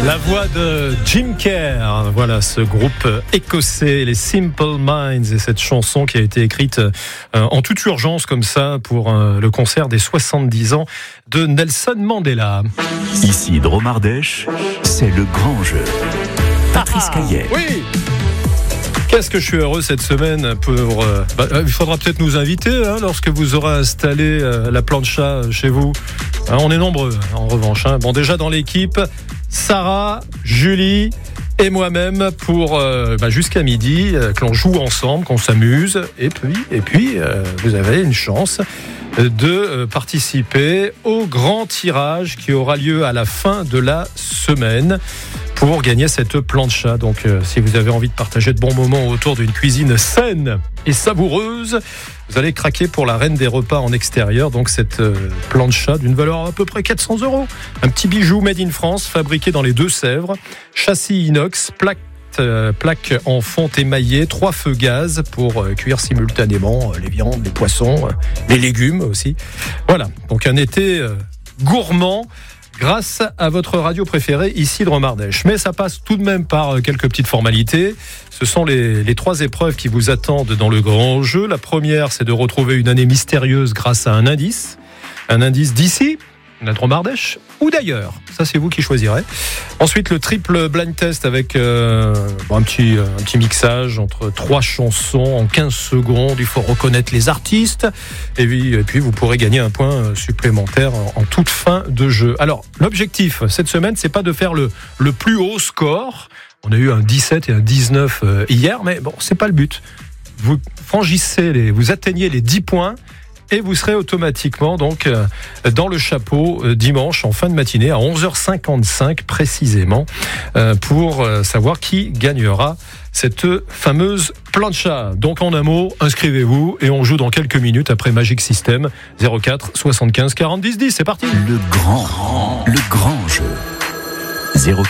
La voix de Jim Kerr, voilà ce groupe écossais, les Simple Minds, et cette chanson qui a été écrite en toute urgence comme ça pour le concert des 70 ans de Nelson Mandela. Ici Dromardèche, c'est le grand jeu. Patrice Caillet. Oui. Qu'est-ce que je suis heureux cette semaine pour... il faudra peut-être nous inviter lorsque vous aurez installé la plancha chez vous. On est nombreux en revanche. Bon, déjà dans l'équipe, Sarah, Julie et moi-même pour jusqu'à midi, que l'on joue ensemble, qu'on s'amuse. Et puis vous avez une chance de participer au grand tirage qui aura lieu à la fin de la semaine pour gagner cette plancha. Donc si vous avez envie de partager de bons moments autour d'une cuisine saine et savoureuse, vous allez craquer pour la reine des repas en extérieur. Donc cette plancha d'une valeur à peu près 400 €. Un petit bijou made in France, fabriqué dans les Deux-Sèvres, châssis inox, plaque en fonte émaillée, 3 feux gaz pour cuire simultanément les viandes, les poissons, les légumes aussi. Voilà, donc un été gourmand grâce à votre radio préférée, ici Dromardèche. Mais ça passe tout de même par quelques petites formalités. Ce sont les 3 épreuves qui vous attendent dans le grand jeu. La première, c'est de retrouver une année mystérieuse grâce à un indice. Un indice d'ici, la Dromardèche, ou d'ailleurs. Ça, c'est vous qui choisirez. Ensuite, le triple blind test avec un petit mixage entre 3 chansons en 15 secondes. Il faut reconnaître les artistes. Et puis vous pourrez gagner un point supplémentaire en toute fin de jeu. Alors, l'objectif cette semaine, c'est pas de faire le plus haut score. On a eu un 17 et un 19 hier, mais bon, c'est pas le but. Vous vous atteignez les 10 points. Et vous serez automatiquement donc dans le chapeau dimanche en fin de matinée à 11h55 précisément pour savoir qui gagnera cette fameuse plancha. Donc en un mot, inscrivez-vous et on joue dans quelques minutes après Magic System 04 75 40 10 10. C'est parti. Le grand jeu.